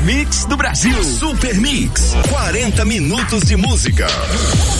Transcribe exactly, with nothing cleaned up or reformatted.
Mix do Brasil. Super Mix, quarenta minutos de música.